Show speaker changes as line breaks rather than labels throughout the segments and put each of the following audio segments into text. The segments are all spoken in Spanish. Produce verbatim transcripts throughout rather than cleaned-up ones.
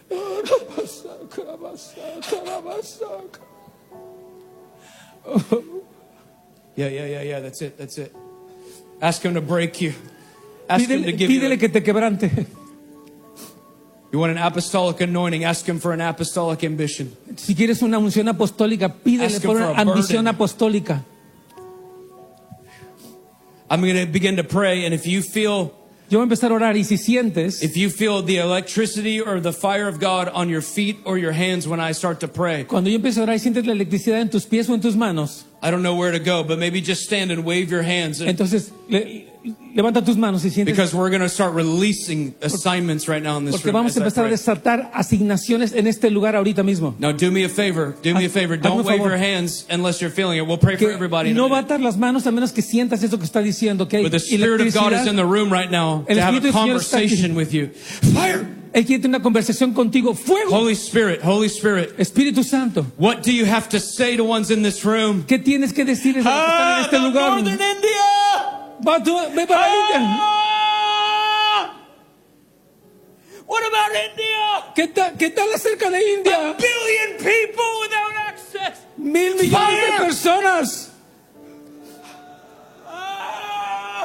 Yeah, yeah, yeah, yeah. That's it. That's it. Ask him to break you. Ask him to
Pídele,
give
pídele
you.
que te quebrante.
You want an apostolic anointing? Ask him for an apostolic ambition.
Si quieres una unción apostólica, pídele
Ask him
por
for
una
a
ambición
burden.
apostólica.
I'm going to begin to pray, and if you feel
Yo voy a empezar a orar y si sientes,
if you feel the electricity or the fire of God on your feet or your hands when I start to pray,
cuando yo empiezo a orar y sientes la electricidad en tus pies o en tus manos,
I don't know where to go, but maybe just stand and wave your hands. And,
entonces le, levanta tus manos y sientes.
because we're going to start releasing assignments right now in this
Porque
room.
vamos a
as I
empezar a
pray.
desatar asignaciones en este lugar ahorita mismo.
Now do me a favor. Do me a
Haz-
favor.
hazme
Don't
un
wave
favor.
your hands unless you're feeling it. We'll pray for
Que
everybody. in a
no va a
minute.
atar las manos a menos que sientas eso que está diciendo. Que hay
But the Spirit of God is in the room right now
El
to have a
Espíritu del Señor está aquí.
conversation with you. Fire!
Él quiere tener una conversación contigo. Fuego.
Holy Spirit, Holy Spirit,
Espíritu Santo.
what do you have to say to ones in this room?
¿Qué tienes que decirles a los que están en
Ah,
este
the
lugar?
Northern India!
Va tú, ve para la India.
Ah! What about India?
¿Qué tal, ¿Qué tal acerca de
A
India?
billion people without access.
Mil millones
Fire.
de personas.
Ah!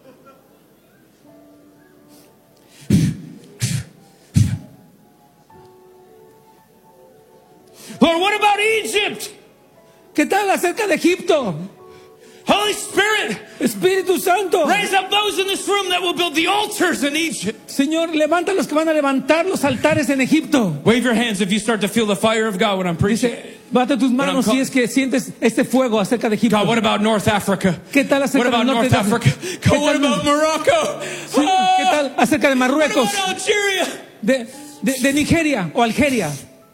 Lord, what about Egypt?
¿Qué tal acerca de Egipto?
Holy Spirit,
Espíritu Santo.
raise up those in this room that will build the altars in Egypt.
Señor, levanta a los que van a levantar los altares en Egipto.
Wave your hands if you start to feel the fire of God when I'm preaching.
Dice, bate tus manos
call-
si es que sientes este fuego acerca de Egipto.
God, what about North Africa?
¿Qué tal
What
acerca
about
del norte
North
de
Africa?
África?
God,
¿Qué
what
tal,
about Morocco?
sí, ¿qué tal acerca de
What
Marruecos,
about Algeria?
de, de, de Nigeria o Algeria?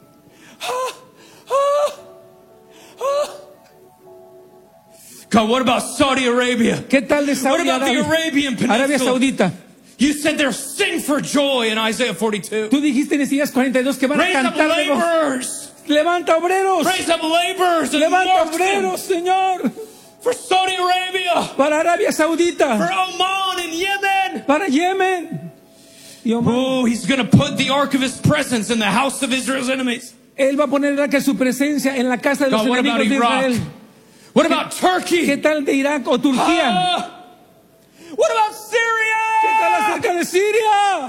God, what about Saudi Arabia?
¿Qué tal de
What
Saudi
about the
Arabia?
Arabian
Arabia
Peninsula?
Saudita.
You said they're sing for joy in Isaiah forty-two.
Tú dijiste en Isaías cuarenta y dos que van a
Raise up
cantar de gozo.
laborers.
Levanta obreros.
Raise up laborers and
Levanta
march them
obreros, Señor.
for Saudi Arabia,
Para Arabia
for
Saudita.
Oman and Yemen.
Para Yemen. Y Omar,
Oh, he's going to put the ark of his presence in the house of Israel's enemies.
Él va a poner el arca de su presencia en la casa de los
God, what about
enemigos de
Iraq?
Israel.
What about Turkey?
¿Qué tal de Irak o Turquía?
Ah! What about
¿Qué tal
Syria?
acerca de Siria?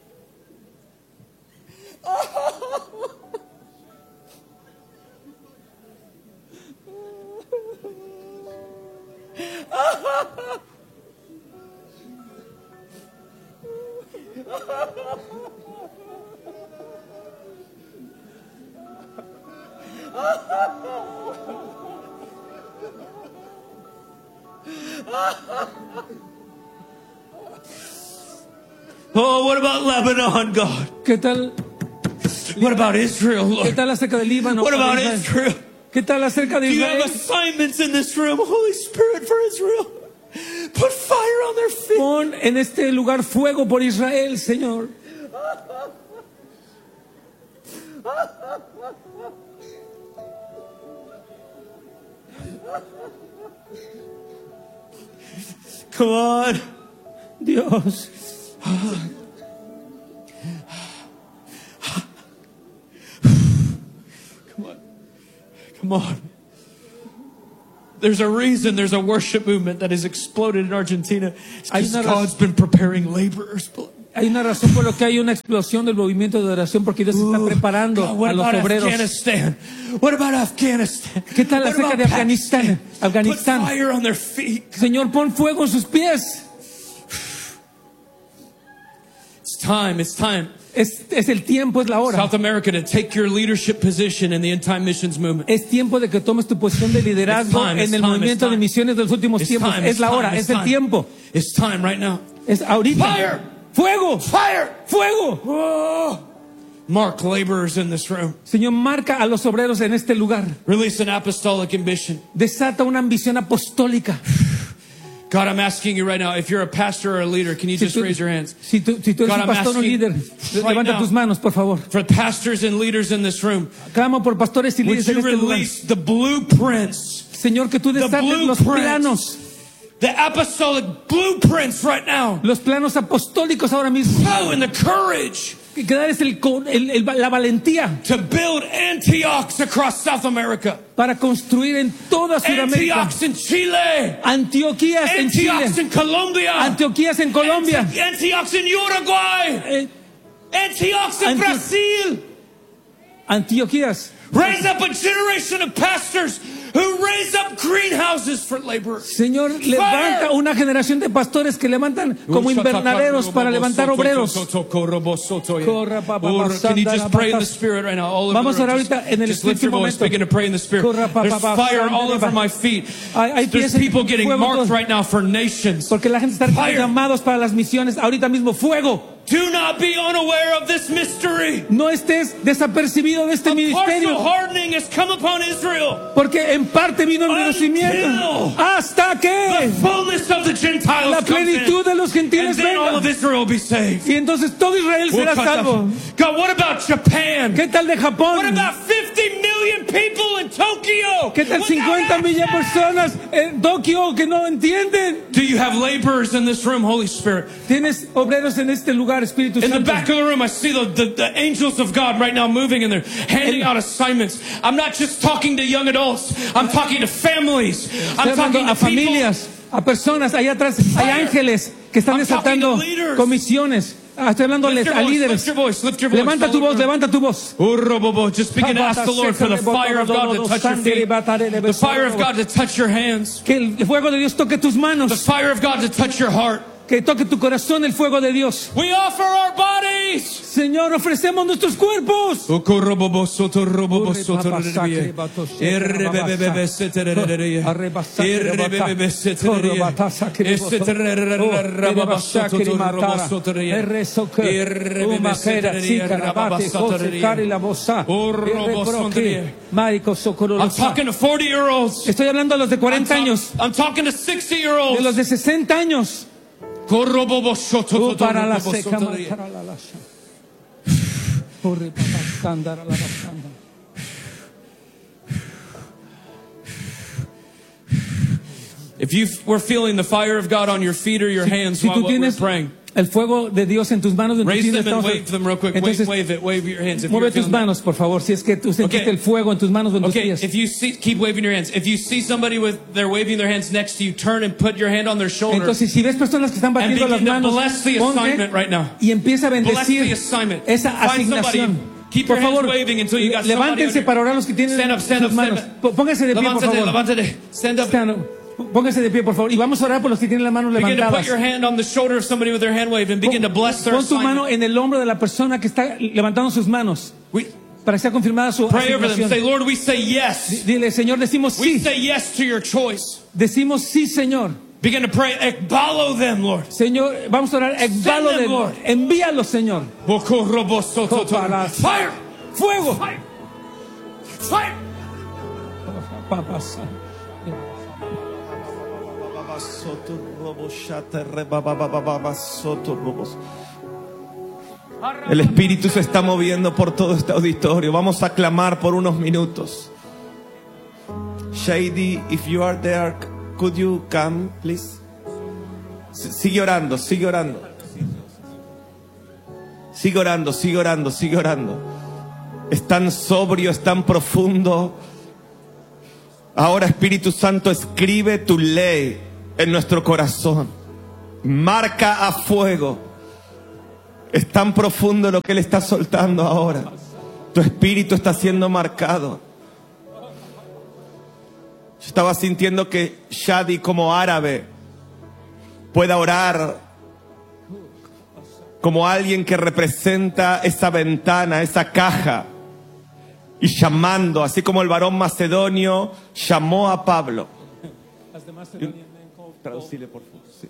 Oh, what about Lebanon, God?
¿Qué tal,
What about Israel,
qué
Lord?
tal acerca de Líbano?
What
o de
about
Israel?
Israel?
¿Qué tal acerca de
Do you have
Israel?
assignments in this room, Holy Spirit, for Israel? Put fire on their feet.
Pon en este lugar fuego por Israel, Señor.
Come on.
Dios.
Come on. Come on. There's a reason there's a worship movement that has exploded in Argentina. It's
Hay
because
una
God's been preparing laborers.
Hay una razón por la que hay una explosión del movimiento de oración porque Dios está preparando
God, what
a los
about
obreros.
Afghanistan? What about Afghanistan?
¿Qué tal
What
acerca
about
de Afganistán?
Pakistan?
Afganistán.
Put fire on their feet.
Señor, pon fuego en sus pies.
It's time. It's time.
Es, es el tiempo, es la hora.
South America to take your leadership position in the end time missions movement.
Es tiempo de que tomes tu posición de liderazgo
It's time, it's
en el
time,
movimiento
it's
de
time.
misiones de los últimos
It's
tiempos.
time,
Es
it's
la
time,
hora,
it's
es el
time.
tiempo.
It's time right now.
Es ahorita.
Fire!
Fuego.
Fire!
Fuego.
Oh. Mark laborers in this room.
Señor, marca a los obreros en este lugar.
Release an apostolic ambition.
Desata una ambición apostólica.
God, I'm asking you right now, if you're a pastor or a leader, can you
Si
just
tú,
raise your hands?
si tú, si tú eres
God,
un
I'm
pastor o
asking
líder,
right
levanta
now.
tus manos, por favor.
For pastors and leaders in this room,
Clamo por pastores y
would
líderes en
you
este lugar.
release the blueprints,
Señor, que tú desates los
blueprints.
planos,
the apostolic blueprints right now?
los planos apostólicos ahora mismo.
Oh, and the courage
que darles el, el, el, la valentía
to build Antiochs across South America.
para construir en toda Sudamérica.
Antiochs in Chile.
Antioquías en Chile.
Antiochs in Colombia.
Antioquías en Colombia.
Anti- Antiochs in Uruguay.
Eh,
Antiochs in
Anti-
Brazil.
Antioquías.
Raise up a generation of pastors who raise up greenhouses for laborers.
Señor, levanta una generación de pastores que levantan como invernaderos para levantar obreros.
Can you just pray in the Spirit right now? All over
Vamos
the
a
room.
orar
Just,
ahorita en el
just lift your
Espíritu
voice,
momento.
begin to pray in the Spirit. There's fire all over my feet.
Hay- hay
There's
pies-
people getting
fuego
marked
todo.
right now for nations.
Porque la gente está
Fire.
llamados para las misiones. Ahorita mismo, fuego.
Do not be unaware of this mystery.
No estés desapercibido de este
A partial
ministerio.
hardening has come upon Israel.
Porque en parte vino el
Until
conocimiento. Hasta
The
que
fullness of the Gentiles
la
comes in.
plenitud de los
And
gentiles
then all of
venga.
Israel will be saved.
Y entonces todo Israel será salvo.
God, what about Japan?
¿Qué tal de
What
Japón?
about fifty million people in Tokyo?
¿Qué tal
without
cincuenta millones de
access?
personas en Tokio que no entienden?
Do you have laborers in this room, Holy Spirit?
Tienes obreros en este lugar, Espíritu
In the
Santo.
back of the room, I see the, the, the angels of God right now moving and they're handing out assignments. I'm not just talking to young adults. I'm talking to families. I'm
Estoy hablando
talking
a
to people.
familias, a personas. Allá atrás hay ángeles que están
I'm talking
desatando
to leaders.
comisiones. Ah, estoy hablándoles
Lift your
a
voice,
líderes.
lift your voice, lift your voice.
Levanta tu voz, levanta tu voz.
Urrobobo. Just begin to ask the Lord for the fire of God to touch your feet. The fire of God to touch your hands.
Que el fuego de Dios toque tus
The
manos.
fire of God to touch your heart.
Que toque tu corazón el fuego de Dios.
We offer our bodies.
Señor, ofrecemos nuestros cuerpos.
I'm talking to forty year olds.
Estoy hablando a los de
I'm,
cuarenta
talk-
años,
I'm talking to sixty year
de
olds.
los de sesenta años. Oh, para la seca, matara la lasha. Corre, papá, sándara la basanda.
If you were feeling the fire of God on your feet or your hands
Si
while
tú
we're
tienes
praying,
el fuego de Dios en tus manos, en tus
raise
pies,
them and
estamos-
wave them real quick.
Entonces,
wave, wave it. Wave your hands. If you're
mueve tus
feeling that.
manos, por favor, si es que tú sentiste
Okay.
el fuego en tus manos o en tus
Okay,
pies.
if you see, keep waving your hands. If you see somebody with they're waving their hands next to you, turn and put your hand on their shoulder.
Entonces, si ves personas que están batiendo
And
las
begin to
manos,
bless the
ponte
assignment right now.
y empieza a
Bless
bendecir
the assignment.
esa
Find somebody.
asignación.
Keep
Por
your hands
favor,
waving until you got somebody on
levántense
your-
para orar los que tienen
Stand up, stand
sus
up, stand
manos.
up.
P- Pónganse de pie, por
Levántate,
favor.
levántate. Stand up.
Stand up. Pónganse de pie, por favor. Y vamos a orar por los que tienen las manos
Begin to put
levantadas.
your hand on the shoulder of somebody with their hand waved and begin to bless their
Pon tu mano
assignment.
en el hombro de la persona que está levantando sus manos
We
para que sea confirmada su
pray over them. Say,
asignación.
Lord, we say yes.
Dile, Señor, decimos
We
sí.
say yes to your choice.
Decimos sí, Señor.
Begin to pray. Ekbalo them, Lord.
Señor, vamos a orar. Ekbalo
them,
de
Lord.
Envíalos, Señor.
Fire. Fire.
Fuego.
Fire. Fire.
Papá Santo.
El Espíritu se está moviendo por todo este auditorio. Vamos a clamar por unos minutos. Shady, if you are there, could you come, please? S- Sigue orando, sigue orando. Sigue orando, sigue orando, sigue orando. Es tan sobrio, es tan profundo. Ahora, Espíritu Santo, escribe tu ley en nuestro corazón. Marca a fuego. Es tan profundo lo que Él está soltando ahora. Tu espíritu está siendo marcado. Yo estaba sintiendo que Shadi, como árabe, pueda orar como alguien que representa esa ventana, esa caja, y llamando, así como el varón macedonio llamó a Pablo. Traducile, por favor. Sí.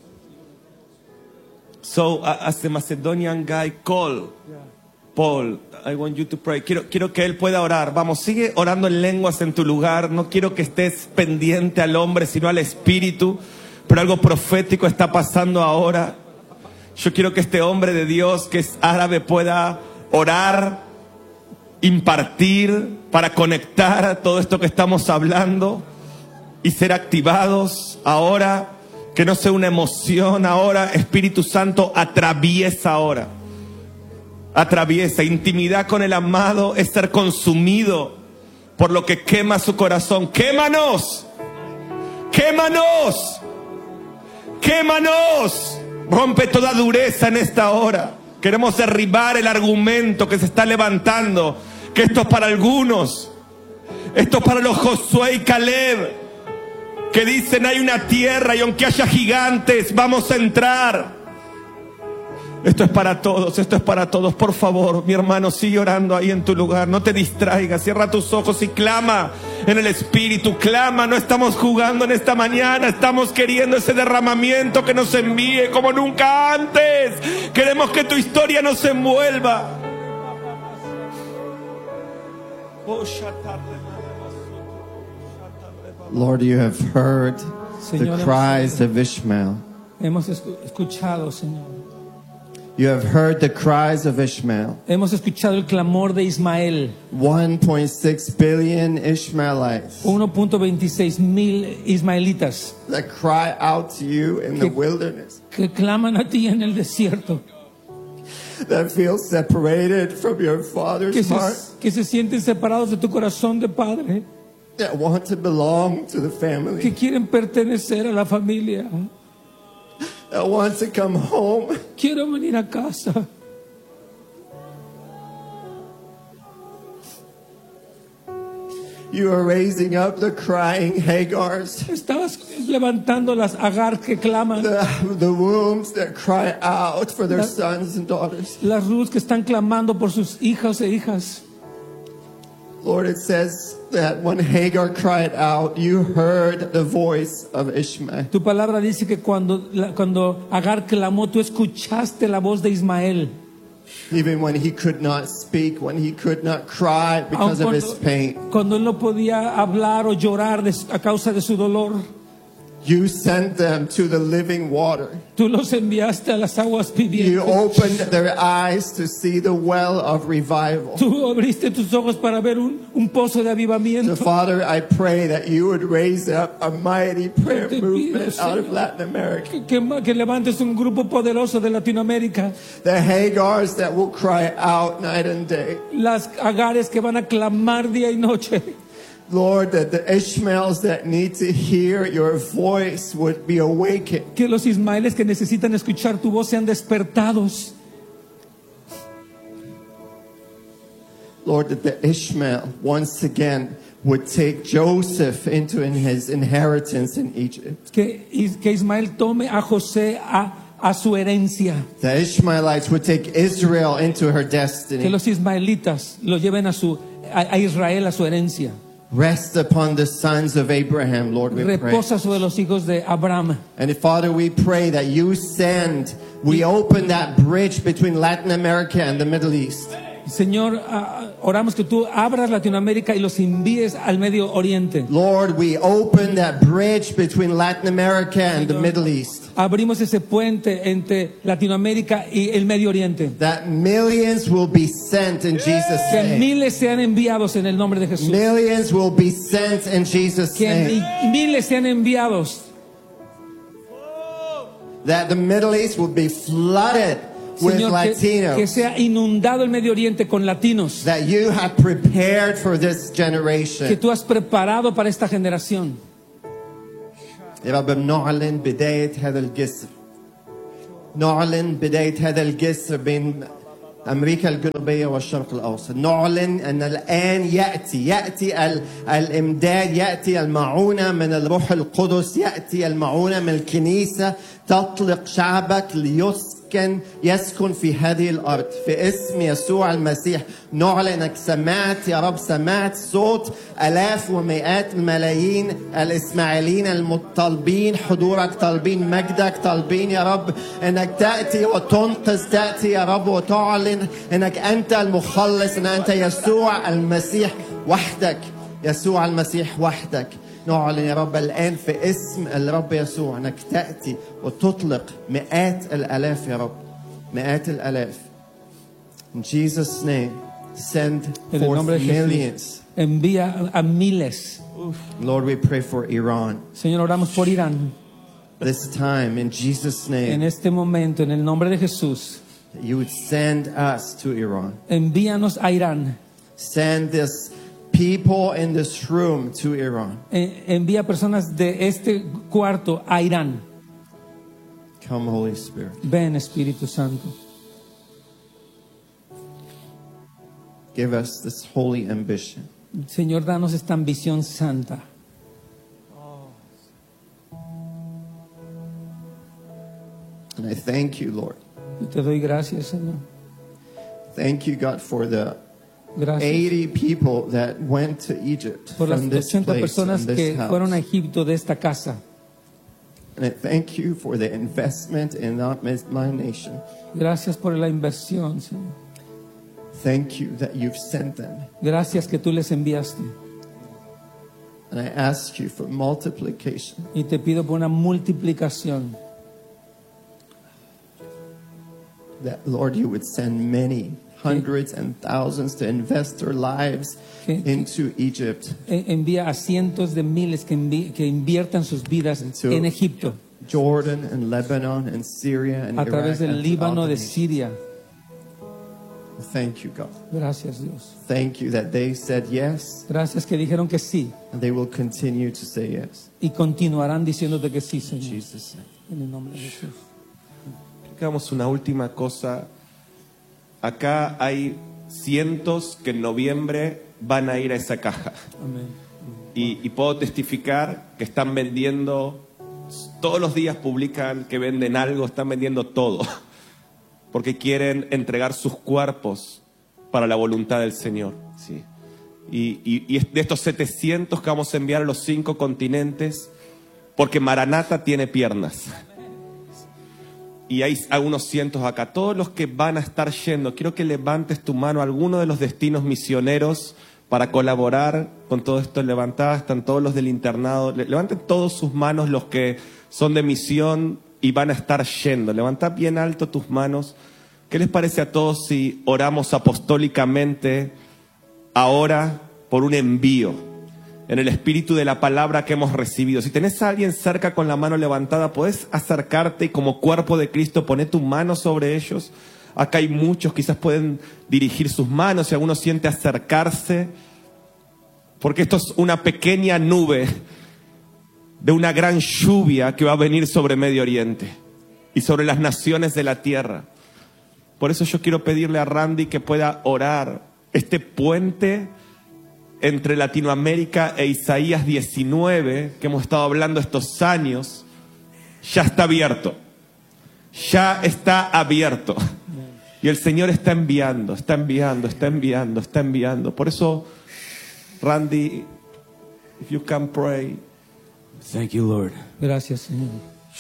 So, uh, as the Macedonian guy called Paul, I want you to pray. Quiero, quiero que él pueda orar. Vamos, sigue orando en lenguas en tu lugar. No quiero que estés pendiente al hombre, sino al espíritu. Pero algo profético está pasando ahora. Yo quiero que este hombre de Dios, que es árabe, pueda orar, impartir, para conectar todo esto que estamos hablando y ser activados ahora. Que no sea una emoción ahora. Espíritu Santo, atraviesa ahora. atraviesa. Intimidad con el amado es ser consumido por lo que quema su corazón. ¡Quémanos! ¡Quémanos! ¡Quémanos! Rompe toda dureza en esta hora. Queremos derribar el argumento que se está levantando, que esto es para algunos, esto es para los Josué y Caleb, que dicen hay una tierra y aunque haya gigantes vamos a entrar. Esto es para todos, esto es para todos. Por favor, mi hermano, sigue orando ahí en tu lugar. No te distraigas, cierra tus ojos y clama en el Espíritu. Clama, no estamos jugando en esta mañana. Estamos queriendo ese derramamiento que nos envíe como nunca antes. Queremos que tu historia nos envuelva.
Lord, you have heard
Señor,
the cries of Ishmael.
Hemos escu- escuchado, Señor.
You have heard the cries of Ishmael.
Hemos escuchado el clamor de Ismael.
one point six billion Ishmaelites
uno punto veintiséis mil ismaelitas
that cry out to you in the
Que-
wilderness,
que claman a ti en el desierto,
that feel separated from your
que
father's heart,
se, que se sienten separados de tu corazón de padre,
that want to belong to the
que
family,
quieren pertenecer a la familia.
that want to come home.
Quiero venir a casa.
You are raising up the crying Hagars,
Estabas levantando las Agar que claman,
the, the wombs that cry out for their
La-
sons and daughters.
las Ruth que están clamando por sus hijos e hijas.
Lord, it says that when Hagar cried out, you heard the voice of Ishmael.
Tu palabra dice que cuando, la- cuando Agar clamó, tú escuchaste la voz de Ismael.
Even when he could not speak, when he could not cry
Aun
because of
cuando,
his pain.
cuando él no podía hablar o llorar de- a causa de su dolor,
You sent them to the living water.
tú los enviaste a las aguas
You
vivientes.
opened their eyes to see the well of revival.
Tú abriste tus ojos para ver un, un pozo de
So,
avivamiento.
Father, I pray that you would raise up a mighty prayer
Te pido,
movement out of
Señor,
Latin America.
Que, que, que levantes un grupo poderoso de Latinoamérica.
The Hagars that will cry out night and day.
Las Agares que van a clamar día y noche.
Lord, that the Ishmaels that need to hear your voice would be awakened.
Que los Ismaeles que necesitan escuchar tu voz sean despertados.
Lord, that the Ishmael once again would take Joseph into in his inheritance in Egypt.
Que, que Ismael tome a José a, a su herencia.
The Ishmaelites would take Israel into her
Que
destiny.
los ismaelitas lo lleven a, su, a, a Israel a su herencia.
Rest upon the sons of Abraham, Lord, we pray.
Reposa sobre los hijos de Abraham.
And Father, we pray that you send, we open that bridge between Latin America and the Middle East.
Señor, ah, oramos que tú abras Latinoamérica y los envíes al Medio Oriente.
Lord, we open that bridge between Latin America and the Middle East.
Abrimos ese puente entre Latinoamérica y el Medio Oriente.
That millions will be sent in Jesus'
Que
name.
miles sean enviados en el nombre de Jesús.
Millions will be sent in Jesus'
Que
name.
mi- miles sean enviados.
That the Middle East will be flooded with
Señor, que, que
Latinos.
sea inundado el Medio Oriente con latinos.
That you have prepared for this
Que
generation.
tú has preparado para esta generación.
يا رب نعلن بداية هذا الجسر. نعلن بداية هذا الجسر بين أمريكا الجنوبية والشرق الأوسط. نعلن أن الآن يأتي يأتي ال- الإمداد، يأتي المعونة من الروح القدس، يأتي المعونة من الكنيسة تطلق شعبك ليسكن يسكن في هذه الأرض. في اسم يسوع المسيح نعلن أنك سمعت يا رب، سمعت صوت آلاف ومئات الملايين الإسماعيليين المطالبين حضورك، طالبين مجدك، طالبين يا رب أنك تأتي وتنقذ، تأتي يا رب وتعلن أنك أنت المخلص، أن أنت يسوع المسيح وحدك، يسوع المسيح وحدك. نعلن يا رب الآن في اسم الرب يسوع أنك تأتي وتطلق مئات الآلاف يا رب، مئات الآلاف. In Jesus' name, send
En el
forth
nombre de
millions.
Jesús, envía a miles.
Lord, we pray for Iran.
Señor, oramos por Irán.
This time, in Jesus'
En
name,
este momento, en el nombre de Jesús,
that you would send us to Iran.
Envíanos a Irán.
Send this people in this room to Iran.
En- envía personas de este cuarto a Irán.
Come, Holy Spirit.
Ven, Espíritu Santo.
Give us this holy ambition.
Señor, danos esta ambición santa.
And I thank you, Lord.
Y te doy gracias, Señor.
Thank you, God, for the
Gracias
eighty people that went to Egypt
por las
from this
ochenta
place,
personas
from
que
this house.
fueron a Egipto de esta casa.
And I thank you for the investment in not my nation.
Gracias por la inversión, Señor.
Thank you that you've sent them.
Gracias que tú les enviaste.
And I ask you for multiplication.
Y te pido por una multiplicación.
That, Lord, you would send many, hundreds and thousands to invest their lives
Que-
into Egypt,
En- Envía a cientos de miles que, envi- que inviertan sus vidas
Into-
en Egipto,
Jordan and Lebanon and Syria and
a
Iraq.
través del
and
Líbano,
throughout
de
the nation.
Siria.
Thank you, God.
Gracias, Dios.
Thank you that they said yes,
Gracias que dijeron que sí
and they will continue to say yes.
y continuarán diciéndote que sí,
In
Señor.
Jesus' name.
En el nombre de Jesús.
Hagamos una última cosa. Acá hay cientos que en noviembre van a ir a esa caja.
Amén.
Y, y puedo testificar que están vendiendo, todos los días publican que venden algo, están vendiendo todo. Porque quieren entregar sus cuerpos para la voluntad del Señor. Sí. Y, y, y de estos setecientos que vamos a enviar a los cinco continentes, porque Maranata tiene piernas. Y hay algunos cientos acá. Todos los que van a estar yendo, quiero que levantes tu mano a alguno de los destinos misioneros para colaborar con todo esto. Levantadas, están todos los del internado. Le- Levanten todos sus manos los que son de misión y van a estar yendo. Levanta bien alto tus manos. ¿Qué les parece a todos si oramos apostólicamente ahora por un envío en el espíritu de la palabra que hemos recibido? Si tenés a alguien cerca con la mano levantada, podés acercarte y como cuerpo de Cristo poner tu mano sobre ellos. Acá hay muchos, quizás pueden dirigir sus manos si alguno siente acercarse, porque esto es una pequeña nube de una gran lluvia que va a venir sobre Medio Oriente y sobre las naciones de la tierra. Por eso yo quiero pedirle a Randy que pueda orar este puente entre Latinoamérica e Isaías diecinueve, que hemos estado hablando estos años, ya está abierto. Ya está abierto. Y el Señor está enviando, está enviando, está enviando, está enviando. Por eso, Randy, if you can pray.
Thank you, Lord.
Gracias, Señor.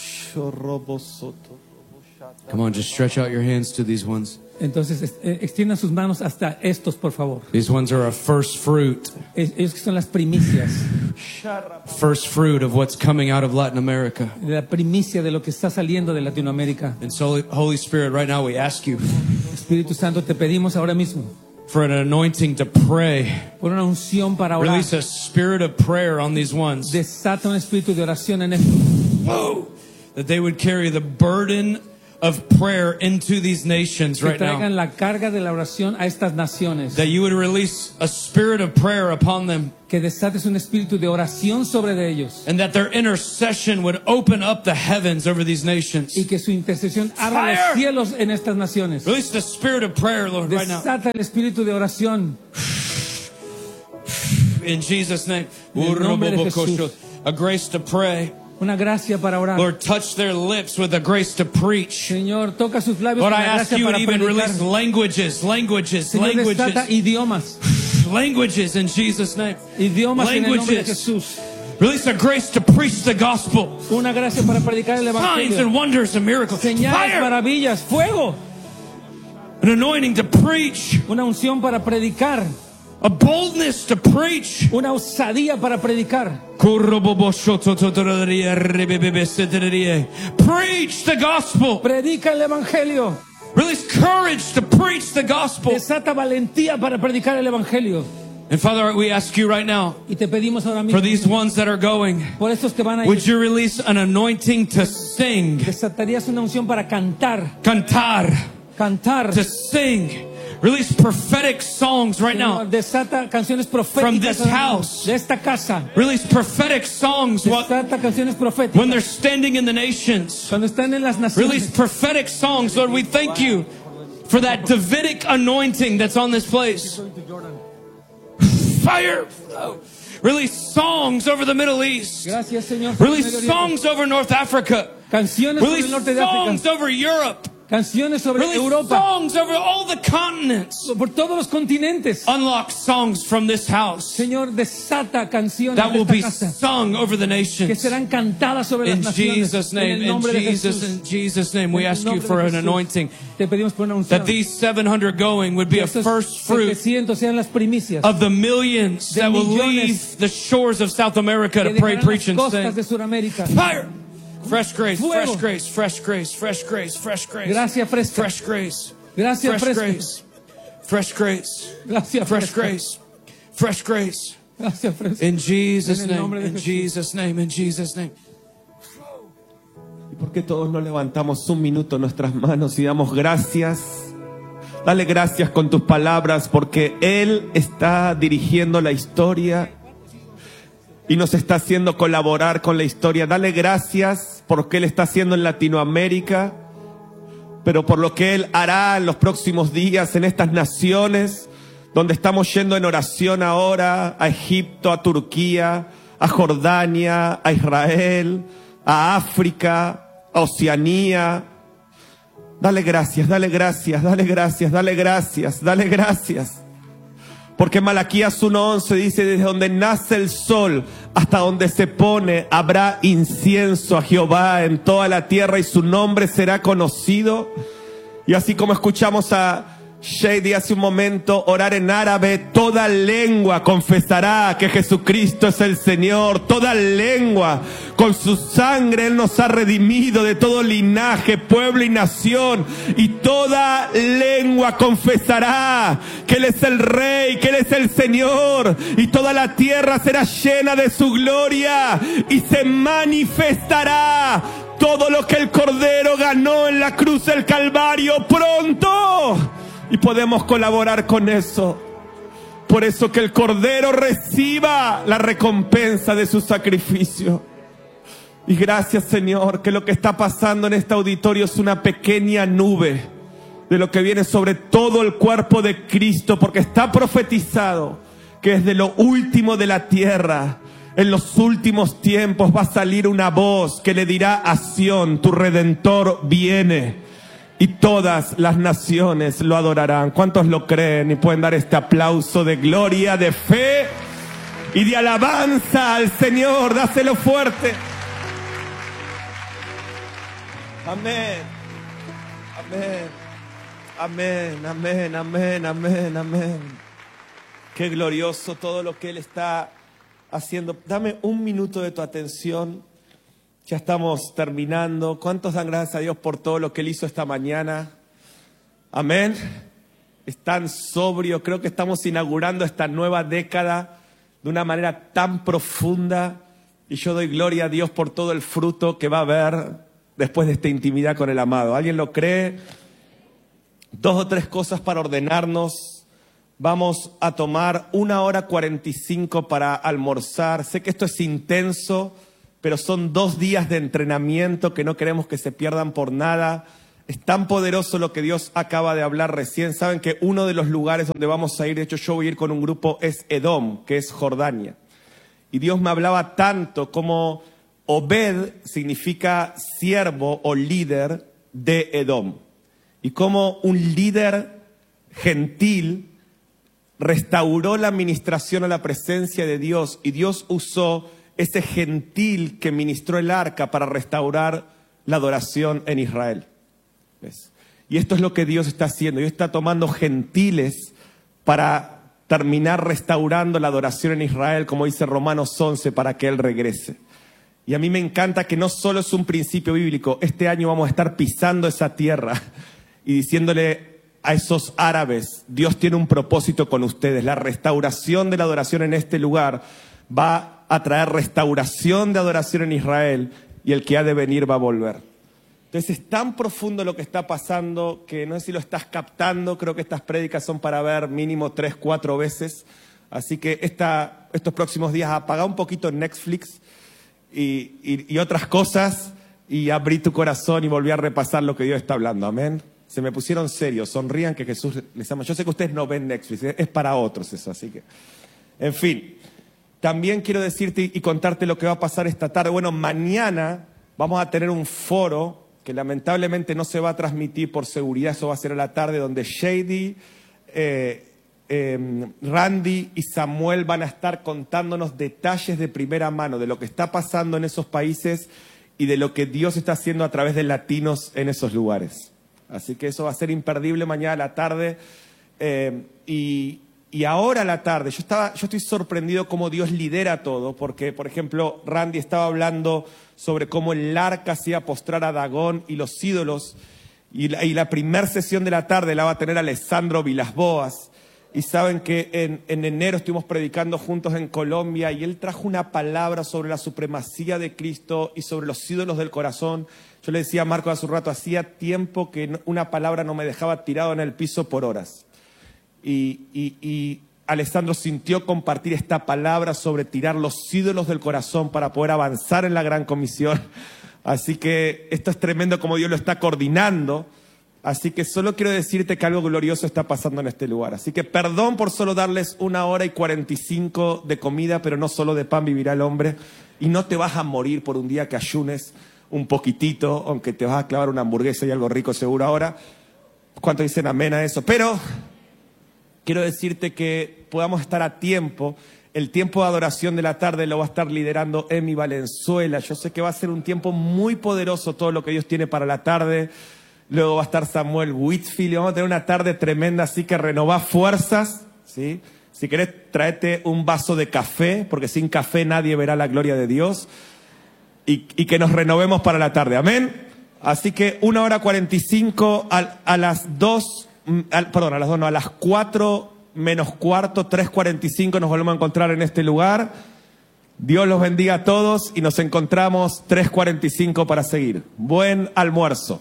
Come on, just stretch out your hands to these ones.
Entonces, es- eh, extiendan sus manos hasta estos, por favor.
These ones are a first fruit,
Es- Ellos que son las primicias,
first fruit of what's coming out of Latin America.
la primicia de lo que está saliendo de Latinoamérica.
And so, Holy Spirit, right now we ask you
Espíritu Santo, te pedimos ahora mismo
for an anointing to pray.
por una unción para orar.
Release a spirit of prayer on these ones.
Desata un espíritu de oración en esto.
Whoa! That they would carry the burden of prayer into these nations
Que
right now.
traigan la carga de la oración a estas naciones.
That you would release a spirit of prayer upon them.
Que desates un espíritu de oración sobre de ellos.
And that their intercession would open up the heavens over these nations.
Y que su intercesión abra
Fire!
los cielos en estas naciones.
Release the spirit of prayer, Lord, right now.
Desata el espíritu de oración.
In Jesus' name.
En el nombre de Jesús.
A grace to pray.
Una gracia para orar.
Lord, touch their lips with a grace to preach.
Señor, toca sus labios
Lord,
con
I
la
ask
gracia
you would
para
even
predicar.
release languages, languages,
Señor, desata
languages,
idiomas.
languages in Jesus' name.
Idiomas en el nombre de
Languages.
Jesús.
Release a grace to preach the gospel.
Una gracia para predicar el
Signs
evangelio.
and wonders and miracles.
Señales,
Fire!
maravillas, fuego.
An anointing to preach.
Una unción para predicar.
A boldness to preach.
Una osadía para predicar.
Preach the gospel.
Predica el evangelio.
Release courage to preach the gospel.
Desata valentía para predicar el evangelio.
And Father, we ask you right now,
Y te pedimos ahora
for
mismo
these ones that are going,
por estos que van a
would
ir.
you release an anointing to sing,
Desatarías una unción para cantar.
cantar,
cantar.
to sing. Release prophetic songs right
Señor,
now.
desata canciones proféticas
From this
ahora mismo,
house.
de esta casa.
Release prophetic songs while,
Desata canciones
when
proféticas
they're standing in the nations.
cuando están en las
Release
naciones.
prophetic songs. Lord, we thank you for that Davidic anointing that's on this place. Fire. Release songs over the Middle East.
Gracias, Señor. por el Medio
Release
Oriente.
songs over North Africa.
Canciones sobre
Release
el norte de
songs
África.
over Europe.
Canciones sobre
Release
Europa.
songs over all the continents.
Por todos los continentes.
Unlock songs from this house
Señor, desata canciones
that
de
will be
esta casa
sung over the
que
nations.
serán cantadas sobre
In
las naciones.
Jesus'
En
name,
el
in
nombre de
Jesus,
Jesús.
in Jesus' name, we
En el
ask you
nombre
for
de
an
Jesús.
anointing
Te pedimos por una unción.
that these seven hundred going would be
Que
a
estos
first fruit
setecientos sean las primicias
of the millions
de
that will
millones
leave the shores of South America
que
to pray,
dejarán
preach,
las
and
costas
sing.
de Sudamérica.
Fire! Fresh grace,
Fuego.
fresh grace, fresh grace, fresh grace, fresh grace.
Gracia fresca.
Fresh grace.
Gracia
Fresh
fresca.
grace. Fresh grace.
Gracia
Fresh
fresca.
grace. Fresh grace.
Gracia fresca.
In Jesus'
En el
name.
nombre de
In
Jesús.
Jesus' name. In Jesus' name.
¿Y por qué todos no levantamos un minuto nuestras manos y damos gracias? Dale gracias con tus palabras porque Él está dirigiendo la historia y nos está haciendo colaborar con la historia. Dale gracias por lo que Él está haciendo en Latinoamérica, pero por lo que Él hará en los próximos días en estas naciones donde estamos yendo en oración ahora, a Egipto, a Turquía, a Jordania, a Israel, a África, a Oceanía. Dale gracias, dale gracias, dale gracias, dale gracias, dale gracias. Porque Malaquías uno once dice, desde donde nace el sol hasta donde se pone, habrá incienso a Jehová en toda la tierra y su nombre será conocido. Y así como escuchamos a Shady hace un momento orar en árabe, toda lengua confesará que Jesucristo es el Señor. Toda lengua, con su sangre Él nos ha redimido de todo linaje, pueblo y nación. Y toda lengua confesará que Él es el Rey, que Él es el Señor. Y toda la tierra será llena de su gloria y se manifestará todo lo que el Cordero ganó en la cruz del Calvario pronto. Y podemos colaborar con eso. Por eso que el Cordero reciba la recompensa de su sacrificio. Y gracias, Señor, que lo que está pasando en este auditorio es una pequeña nube de lo que viene sobre todo el cuerpo de Cristo, porque está profetizado que desde lo último de la tierra, en los últimos tiempos, va a salir una voz que le dirá a Sión, tu Redentor viene. Y todas las naciones lo adorarán. ¿Cuántos lo creen y pueden dar este aplauso de gloria, de fe y de alabanza al Señor? Dáselo fuerte. Amén. Amén. Amén, amén, amén, amén, amén. Qué glorioso todo lo que Él está haciendo. Dame un minuto de tu atención. Ya estamos terminando. ¿Cuántos dan gracias a Dios por todo lo que Él hizo esta mañana? Amén. Es tan sobrio. Creo que estamos inaugurando esta nueva década de una manera tan profunda. Y yo doy gloria a Dios por todo el fruto que va a haber después de esta intimidad con el amado. ¿Alguien lo cree? Dos o tres cosas para ordenarnos. Vamos a tomar una hora cuarenta y cinco para almorzar. Sé que esto es intenso, pero son dos días de entrenamiento que no queremos que se pierdan por nada. Es tan poderoso lo que Dios acaba de hablar recién. Saben que uno de los lugares donde vamos a ir, de hecho yo voy a ir con un grupo, es Edom, que es Jordania. Y Dios me hablaba tanto como Obed significa siervo o líder de Edom. Y como un líder gentil restauró la administración a la presencia de Dios, y Dios usó ese gentil que ministró el arca para restaurar la adoración en Israel. ¿Ves? Y esto es lo que Dios está haciendo. Dios está tomando gentiles para terminar restaurando la adoración en Israel, como dice Romanos once, para que Él regrese. Y a mí me encanta que no solo es un principio bíblico. Este año vamos a estar pisando esa tierra y diciéndole a esos árabes, Dios tiene un propósito con ustedes. La restauración de la adoración en este lugar va a traer restauración de adoración en Israel, y el que ha de venir va a volver. Entonces es tan profundo lo que está pasando que no sé si lo estás captando. Creo que estas prédicas son para ver mínimo tres, cuatro veces. Así que esta, estos próximos días apaga un poquito Netflix y, y, y otras cosas y abrí tu corazón y volví a repasar lo que Dios está hablando. Amén. Se me pusieron serios. Sonrían que Jesús les ama. Yo sé que ustedes no ven Netflix. Es para otros eso. Así que, en fin. También quiero decirte y contarte lo que va a pasar esta tarde. Bueno, mañana vamos a tener un foro que lamentablemente no se va a transmitir por seguridad, eso va a ser a la tarde, donde Shady, eh, eh, Randy y Samuel van a estar contándonos detalles de primera mano de lo que está pasando en esos países y de lo que Dios está haciendo a través de latinos en esos lugares. Así que eso va a ser imperdible mañana a la tarde. Eh, y, y ahora a la tarde, yo, estaba, yo estoy sorprendido cómo Dios lidera todo, porque, por ejemplo, Randy estaba hablando sobre cómo el arca hacía postrar a Dagón y los ídolos, y la, y la primera sesión de la tarde la va a tener Alessandro Vilas-Boas. Y saben que en, en enero estuvimos predicando juntos en Colombia y él trajo una palabra sobre la supremacía de Cristo y sobre los ídolos del corazón. Yo le decía a Marco hace un rato, hacía tiempo que una palabra no me dejaba tirado en el piso por horas. Y, y, y Alessandro sintió compartir esta palabra sobre tirar los ídolos del corazón para poder avanzar en la gran comisión. Así que esto es tremendo como Dios lo está coordinando. Así que solo quiero decirte que algo glorioso está pasando en este lugar. Así que perdón por solo darles una hora y cuarenta y cinco de comida, pero no solo de pan vivirá el hombre. Y no te vas a morir por un día que ayunes un poquitito, aunque te vas a clavar una hamburguesa y algo rico seguro ahora. ¿Cuántos dicen amén a eso? Pero quiero decirte que podamos estar a tiempo. El tiempo de adoración de la tarde lo va a estar liderando Emi Valenzuela. Yo sé que va a ser un tiempo muy poderoso todo lo que Dios tiene para la tarde. Luego va a estar Samuel Whitfield y vamos a tener una tarde tremenda, así que renová fuerzas, ¿sí? Si querés, tráete un vaso de café, porque sin café nadie verá la gloria de Dios. Y, y que nos renovemos para la tarde, amén. Así que una hora cuarenta y cinco a, a las dos, a, perdón, a las dos no, a las cuatro menos cuarto, tres cuarenta y cinco nos volvemos a encontrar en este lugar. Dios los bendiga a todos y nos encontramos tres cuarenta y cinco para seguir. Buen almuerzo.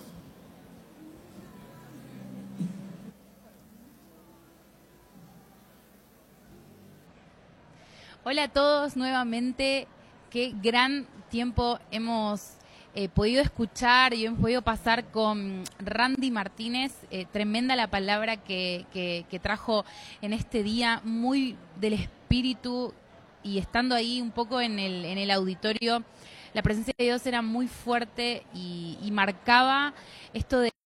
Hola a todos nuevamente, qué gran tiempo hemos eh, podido escuchar y hemos podido pasar con Randy Martínez, eh, tremenda la palabra que, que, que trajo en este día, muy del espíritu, y estando ahí un poco en el, en el auditorio, la presencia de Dios era muy fuerte y, y marcaba esto de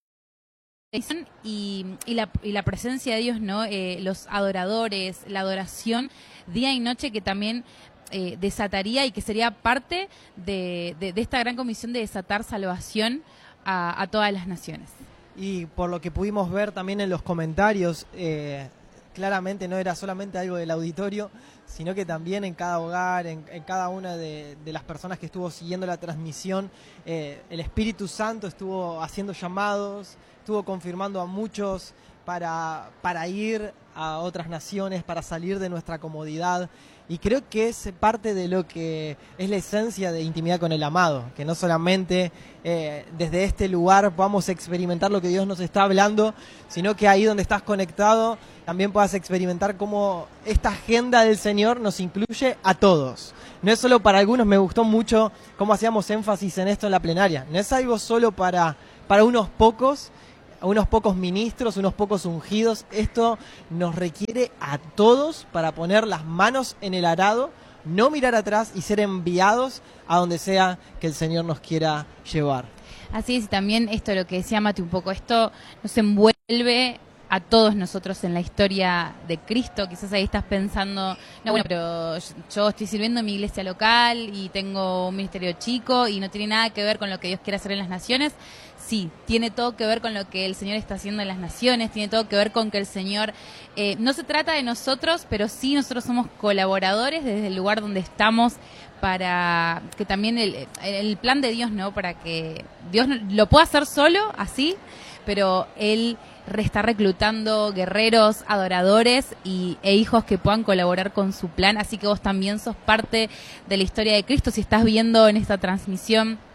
Y, y, la, y la presencia de Dios, ¿no? Eh, los adoradores, la adoración día y noche que también eh, desataría y que sería parte de, de, de esta gran comisión de desatar salvación a, a todas las naciones.
Y por lo que pudimos ver también en los comentarios, eh, claramente no era solamente algo del auditorio, sino que también en cada hogar, en, en cada una de, de las personas que estuvo siguiendo la transmisión, eh, el Espíritu Santo estuvo haciendo llamados, estuvo confirmando a muchos para, para ir a otras naciones, para salir de nuestra comodidad. Y creo que es parte de lo que es la esencia de intimidad con el amado, que no solamente eh, desde este lugar podamos experimentar lo que Dios nos está hablando, sino que ahí donde estás conectado también puedas experimentar cómo esta agenda del Señor nos incluye a todos. No es solo para algunos, me gustó mucho cómo hacíamos énfasis en esto en la plenaria, no es algo solo para, para unos pocos, unos pocos ministros, unos pocos ungidos. Esto nos requiere a todos para poner las manos en el arado, no mirar atrás y ser enviados a donde sea que el Señor nos quiera llevar.
Así es, y también esto, lo que decía Mati un poco, esto nos envuelve a todos nosotros en la historia de Cristo. Quizás ahí estás pensando, no, bueno, pero yo estoy sirviendo en mi iglesia local y tengo un ministerio chico y no tiene nada que ver con lo que Dios quiere hacer en las naciones. Sí, tiene todo que ver con lo que el Señor está haciendo en las naciones, tiene todo que ver con que el Señor, eh, no se trata de nosotros, pero sí nosotros somos colaboradores desde el lugar donde estamos para que también el, el plan de Dios, ¿no? Para que Dios lo pueda hacer solo, así, pero Él está reclutando guerreros, adoradores y, e hijos que puedan colaborar con su plan. Así que vos también sos parte de la historia de Cristo. Si estás viendo en esta transmisión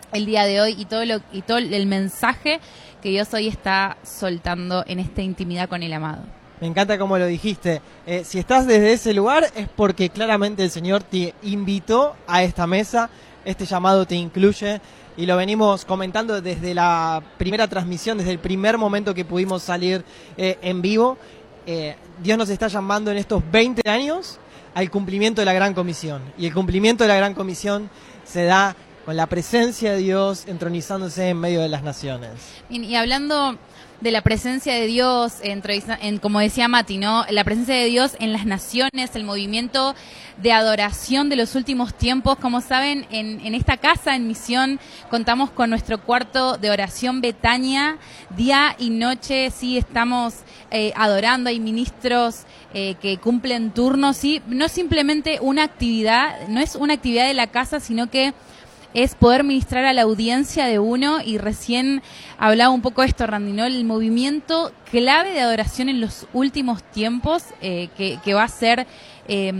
el día de hoy y todo lo y todo el mensaje que Dios hoy está soltando en esta intimidad con el amado.
Me encanta cómo lo dijiste. Eh, si estás desde ese lugar es porque claramente el Señor te invitó a esta mesa, este llamado te incluye y lo venimos comentando desde la primera transmisión, desde el primer momento que pudimos salir eh, en vivo. Eh, Dios nos está llamando en estos veinte años al cumplimiento de la Gran Comisión. Y el cumplimiento de la Gran Comisión se da con la presencia de Dios entronizándose en medio de las naciones.
Bien, y hablando de la presencia de Dios, en, en, como decía Mati, ¿no? La presencia de Dios en las naciones, el movimiento de adoración de los últimos tiempos. Como saben, en, en esta casa, en Misión, contamos con nuestro cuarto de oración Betania, día y noche, sí, estamos eh, adorando, hay ministros eh, que cumplen turnos, sí, no es simplemente una actividad, no es una actividad de la casa, sino que es poder ministrar a la audiencia de uno, y recién hablaba un poco de esto, Randy, ¿no? El movimiento clave de adoración en los últimos tiempos, eh, que, que va a ser eh,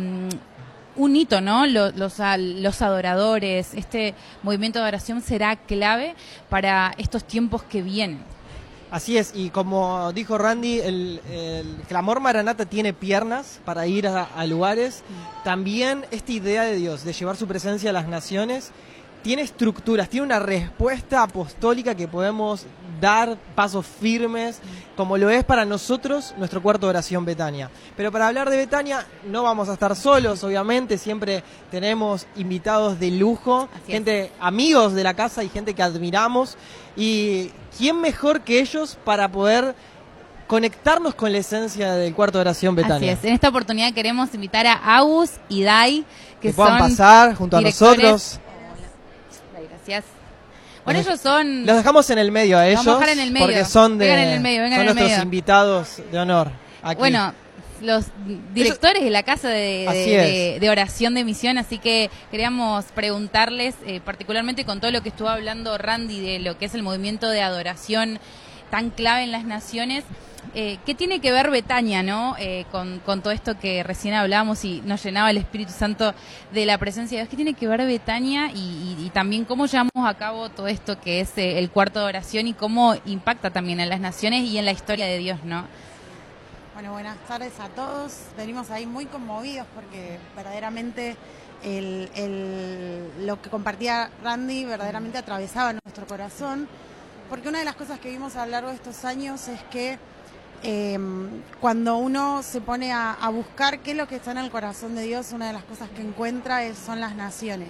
un hito, ¿no? Los, los, los adoradores, este movimiento de adoración será clave para estos tiempos que vienen.
Así es, y como dijo Randy, el, el clamor Maranata tiene piernas para ir a, a lugares. También esta idea de Dios, de llevar su presencia a las naciones, tiene estructuras, tiene una respuesta apostólica que podemos dar pasos firmes, como lo es para nosotros nuestro cuarto de oración Betania. Pero para hablar de Betania no vamos a estar solos, obviamente, siempre tenemos invitados de lujo, gente, amigos de la casa y gente que admiramos. Y ¿quién mejor que ellos para poder conectarnos con la esencia del cuarto de oración Betania?
Así es, en esta oportunidad queremos invitar a Agus y Dai, que,
que puedan
son
pasar junto a nosotros.
Gracias. Bueno, ellos son...
Los dejamos en el medio a ellos,
vamos a dejar en el medio.
porque son, de,
vengan en el medio, vengan
son
en el
nuestros
medio.
invitados de honor aquí.
Bueno, los directores de la casa de, de, de, de oración de Misión, así que queríamos preguntarles, eh, particularmente con todo lo que estuvo hablando Randy de lo que es el movimiento de adoración tan clave en las naciones, eh, ¿qué tiene que ver Betania, no? Eh, con, con todo esto que recién hablamos y nos llenaba el Espíritu Santo de la presencia de Dios. ¿Qué tiene que ver Betania y, y, y también cómo llevamos a cabo todo esto que es eh, el cuarto de oración y cómo impacta también en las naciones y en la historia de Dios, ¿no?
Bueno, buenas tardes a todos. Venimos ahí muy conmovidos porque verdaderamente el, el, lo que compartía Randy verdaderamente atravesaba nuestro corazón. Porque una de las cosas que vimos a lo largo de estos años es que eh, cuando uno se pone a, a buscar qué es lo que está en el corazón de Dios, una de las cosas que encuentra es, son las naciones.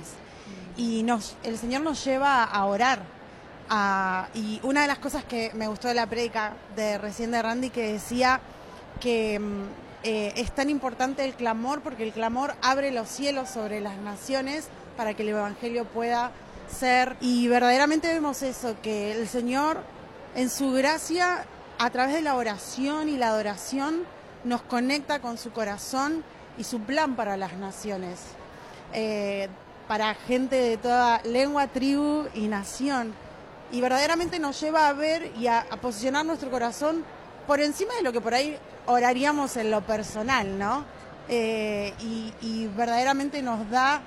Y nos, el Señor nos lleva a orar. A, y una de las cosas que me gustó de la prédica de recién de Randy, que decía que eh, es tan importante el clamor, porque el clamor abre los cielos sobre las naciones para que el Evangelio pueda ser, y verdaderamente vemos eso, que el Señor en su gracia, a través de la oración y la adoración, nos conecta con su corazón y su plan para las naciones, eh, para gente de toda lengua, tribu y nación, y verdaderamente nos lleva a ver y a, a posicionar nuestro corazón por encima de lo que por ahí oraríamos en lo personal, ¿no? Eh, y, y verdaderamente nos da,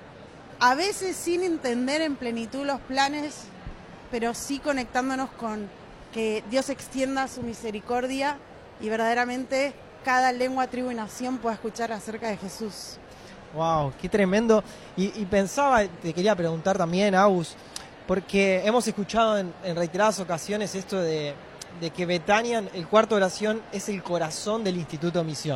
a veces sin entender en plenitud los planes, pero sí conectándonos con que Dios extienda su misericordia y verdaderamente cada lengua, tribu y nación pueda escuchar acerca de Jesús.
Wow, qué tremendo. Y, y pensaba, te quería preguntar también, Agus, porque hemos escuchado en, en reiteradas ocasiones esto de, de que Betania, el cuarto de oración, es el corazón del Instituto Misión.